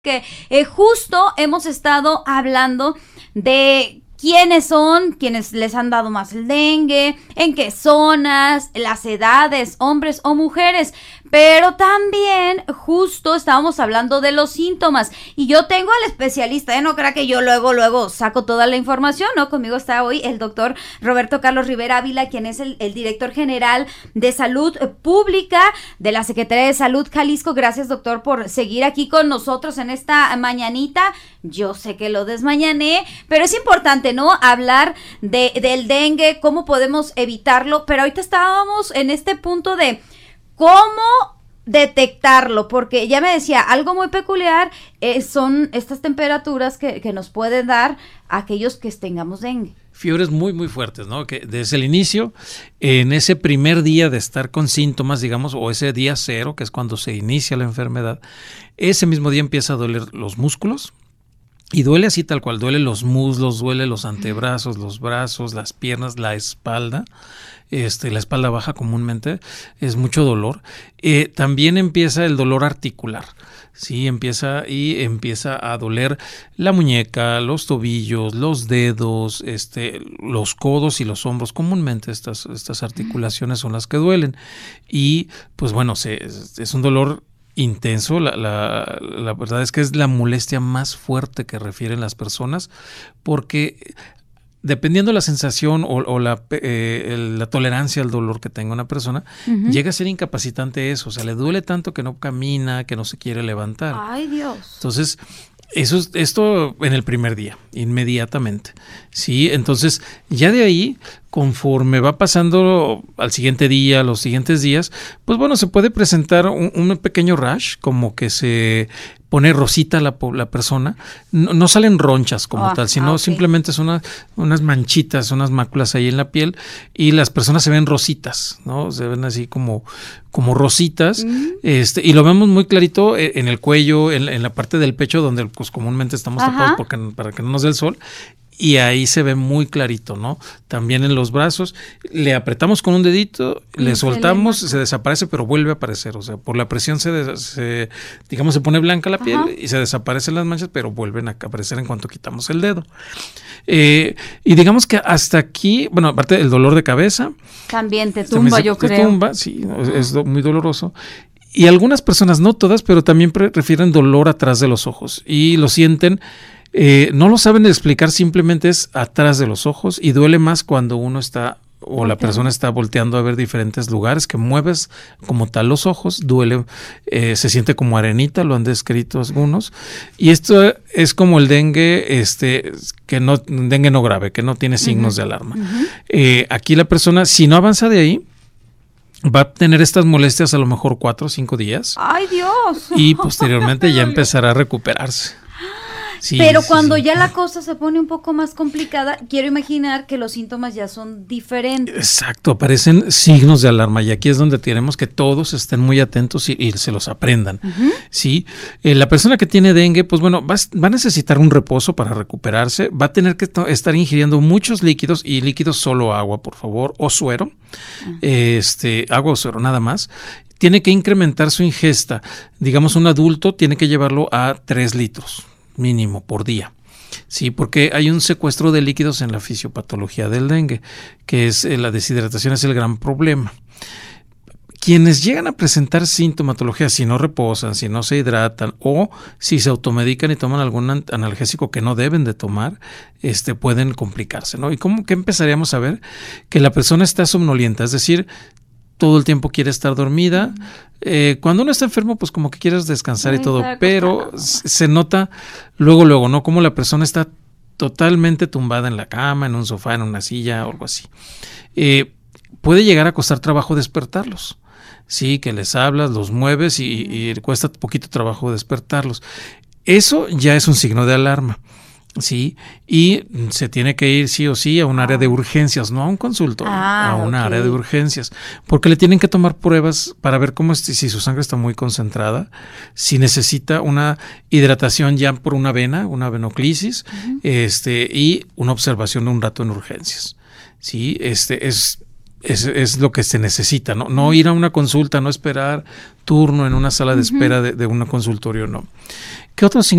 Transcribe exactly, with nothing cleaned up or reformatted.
que eh, justo hemos estado hablando de quiénes son, quienes les han dado más el dengue, en qué zonas, las edades, hombres o mujeres, pero también justo estábamos hablando de los síntomas y yo tengo al especialista, ¿eh? No crea que yo luego, luego saco toda la información, ¿no? Conmigo está hoy el doctor Roberto Carlos Rivera Ávila, quien es el, el director general de Salud Pública de la Secretaría de Salud Jalisco. Gracias, doctor, por seguir aquí con nosotros en esta mañanita. Yo sé que lo desmañané, pero es importante, ¿no? Hablar de, del dengue, cómo podemos evitarlo, pero ahorita estábamos en este punto de cómo detectarlo, porque ya me decía, algo muy peculiar eh, son estas temperaturas que, que nos pueden dar aquellos que tengamos dengue. Fiebres muy, muy fuertes, ¿no? Que desde el inicio, en ese primer día de estar con síntomas, digamos, o ese día cero, que es cuando se inicia la enfermedad, ese mismo día empieza a doler los músculos. Y duele así tal cual, duele los muslos, duele los antebrazos, los brazos, las piernas, la espalda, este, la espalda baja comúnmente, es mucho dolor. Eh, también empieza el dolor articular, sí, empieza y empieza a doler la muñeca, los tobillos, los dedos, este, los codos y los hombros. Comúnmente estas, estas articulaciones son las que duelen. Y pues bueno, se, es un dolor intenso. La, la, la verdad es que es la molestia más fuerte que refieren las personas, porque dependiendo de la sensación o, o la, eh, la tolerancia al dolor que tenga una persona, uh-huh. llega a ser incapacitante eso, o sea, le duele tanto que no camina, que no se quiere levantar. ¡Ay, Dios! Entonces, eso es, esto en el primer día, inmediatamente, ¿sí? Entonces, ya de ahí, conforme va pasando al siguiente día, los siguientes días, pues bueno, se puede presentar un, un pequeño rash, como que se pone rosita la, la persona. No, no salen ronchas como oh, tal, sino okay. simplemente son una, unas manchitas, unas máculas ahí en la piel y las personas se ven rositas, ¿no? Se ven así como, como rositas, mm. este, y lo vemos muy clarito en el cuello, en, en la parte del pecho donde pues comúnmente estamos Ajá. tapados porque, para que no nos dé el sol. Y ahí se ve muy clarito, ¿no? También en los brazos, le apretamos con un dedito, y le soltamos, se desaparece, pero vuelve a aparecer. O sea, por la presión se, de, se digamos, se pone blanca la piel Ajá. y se desaparecen las manchas, pero vuelven a aparecer en cuanto quitamos el dedo. Eh, y digamos que hasta aquí, bueno, aparte del dolor de cabeza. También te tumba, se, yo te creo. Te tumba, sí, es, es muy doloroso. Y algunas personas, no todas, pero también pre- refieren dolor atrás de los ojos y lo sienten. Eh, no lo saben explicar, simplemente es atrás de los ojos y duele más cuando uno está o okay. la persona está volteando a ver diferentes lugares, que mueves como tal los ojos, duele, eh, se siente como arenita, lo han descrito algunos, y esto es como el dengue, este, que no, dengue no grave, que no tiene signos uh-huh. de alarma. Uh-huh. Eh, aquí la persona, si no avanza de ahí, va a tener estas molestias a lo mejor cuatro o cinco días. ¡Ay, Dios! Y posteriormente ya empezará a recuperarse. Sí, Pero sí, cuando sí. ya la cosa se pone un poco más complicada, quiero imaginar que los síntomas ya son diferentes. Exacto, aparecen signos de alarma y aquí es donde tenemos que todos estén muy atentos y, y se los aprendan. Uh-huh. ¿Sí? Eh, la persona que tiene dengue, pues bueno, va, va a necesitar un reposo para recuperarse, va a tener que to- estar ingiriendo muchos líquidos y líquidos solo agua, por favor, o suero, uh-huh. este, agua o suero, nada más. Tiene que incrementar su ingesta. Digamos, un adulto tiene que llevarlo a tres litros. Mínimo por día, sí, porque hay un secuestro de líquidos en la fisiopatología del dengue, que es eh, la deshidratación es el gran problema. Quienes llegan a presentar sintomatología, si no reposan, si no se hidratan o si se automedican y toman algún analgésico que no deben de tomar, este, pueden complicarse, ¿no? ¿Y cómo que empezaríamos a ver? Que la persona está somnolienta, es decir, todo el tiempo quiere estar dormida. Eh, cuando uno está enfermo, pues como que quieres descansar y todo, pero se nota luego, luego, ¿no? Como la persona está totalmente tumbada en la cama, en un sofá, en una silla o algo así. Eh, puede llegar a costar trabajo despertarlos. Sí, que les hablas, los mueves y, y cuesta poquito trabajo despertarlos. Eso ya es un signo de alarma. Sí, y se tiene que ir sí o sí a un área de urgencias, no a un consultorio, ah, a una okay. área de urgencias, porque le tienen que tomar pruebas para ver cómo es, si su sangre está muy concentrada, si necesita una hidratación ya por una vena, una venoclisis, uh-huh. este, y una observación de un rato en urgencias. Sí, este es Es, es lo que se necesita, ¿no? No ir a una consulta, no esperar turno en una sala de espera de, de un consultorio, no. ¿Qué otros